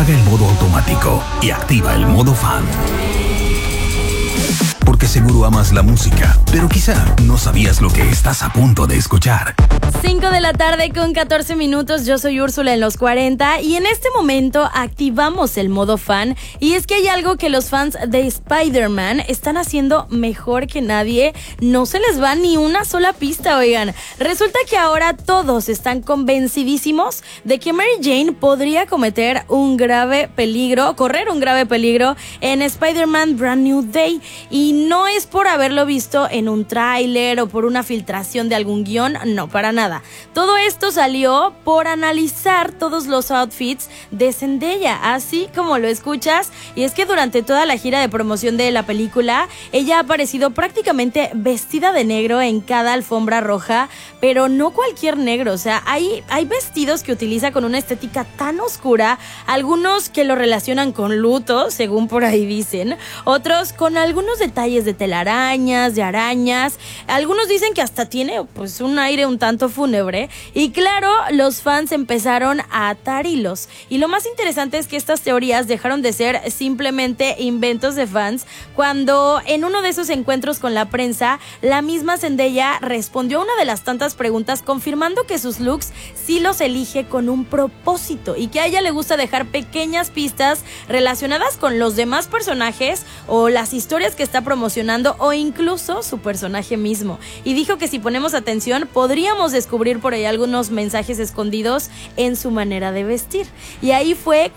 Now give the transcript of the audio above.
apaga el modo automático y activa el modo fan. Porque seguro amas la música, pero quizá no sabías lo que estás a punto de escuchar. 5 de la tarde con 14 minutos, yo soy Úrsula en los 40 y en este momento activamos el modo fan, y es que hay algo que los fans de Spider-Man están haciendo mejor que nadie, no se les va ni una sola pista, oigan. Resulta que ahora todos están convencidísimos de que Mary Jane podría correr un grave peligro en Spider-Man Brand New Day, y no es por haberlo visto en un tráiler o por una filtración de algún guión, no, para nada. Todo esto salió por analizar todos los outfits de Zendaya, así como lo escuchas, y es que durante toda la gira de promoción de la película, ella ha aparecido prácticamente vestida de negro en cada alfombra roja, pero no cualquier negro, o sea, hay vestidos que utiliza con una estética tan oscura, algunos que lo relacionan con luto, según por ahí dicen, otros con algunos detalles de telarañas, de arañas, algunos dicen que hasta tiene pues un aire un tanto fúnebre, y claro, los fans empezaron a atar hilos, y lo más interesante es que estas teorías dejaron de ser simplemente inventos de fans cuando en uno de esos encuentros con la prensa, la misma Zendaya respondió a una de las tantas preguntas confirmando que sus looks sí los elige con un propósito y que a ella le gusta dejar pequeñas pistas relacionadas con los demás personajes o las historias que está promocionando o incluso su personaje mismo, y dijo que si ponemos atención podríamos descubrir por ahí algunos mensajes escondidos en su manera de vestir. Y ahí fue